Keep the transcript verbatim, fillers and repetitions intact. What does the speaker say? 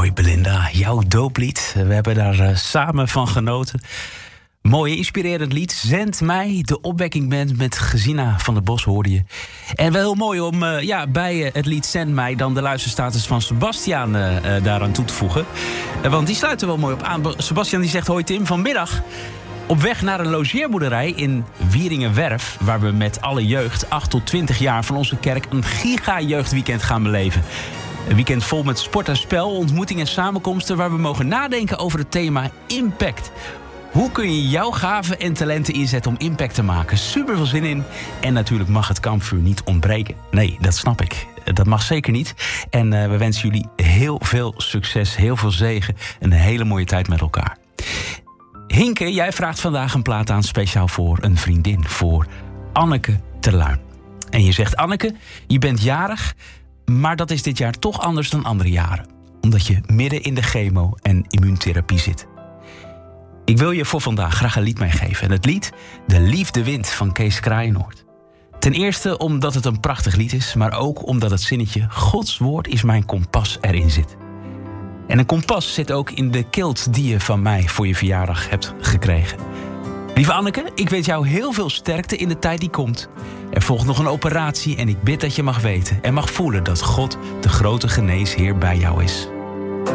Mooi, Belinda. Jouw dooplied. We hebben daar uh, samen van genoten. Mooi, inspirerend lied. Zend mij, de opwekkingband met Gesina van der Bos hoorde je. En wel heel mooi om uh, ja, bij uh, het lied Zend mij dan de luisterstatus van Sebastiaan uh, uh, daaraan toe te voegen. Uh, want die sluit er wel mooi op aan. Sebastiaan die zegt: hoi Tim, vanmiddag op weg naar een logeerboerderij in Wieringenwerf, waar we met alle jeugd, acht tot twintig jaar van onze kerk, een giga-jeugdweekend gaan beleven. Een weekend vol met sport en spel, ontmoetingen en samenkomsten, waar we mogen nadenken over het thema impact. Hoe kun je jouw gaven en talenten inzetten om impact te maken? Super veel zin in. En natuurlijk mag het kampvuur niet ontbreken. Nee, dat snap ik. Dat mag zeker niet. En uh, we wensen jullie heel veel succes, heel veel zegen en een hele mooie tijd met elkaar. Hinke, jij vraagt vandaag een plaat aan speciaal voor een vriendin, voor Anneke Terluin. En je zegt: Anneke, je bent jarig, maar dat is dit jaar toch anders dan andere jaren. Omdat je midden in de chemo- en immuuntherapie zit. Ik wil je voor vandaag graag een lied meegeven. En het lied De Liefde Wint van Kees Kraaienoord. Ten eerste omdat het een prachtig lied is, maar ook omdat het zinnetje Gods woord is mijn kompas erin zit. En een kompas zit ook in de kilt die je van mij voor je verjaardag hebt gekregen. Lieve Anneke, ik wens jou heel veel sterkte in de tijd die komt. Er volgt nog een operatie en ik bid dat je mag weten en mag voelen dat God de grote geneesheer bij jou is.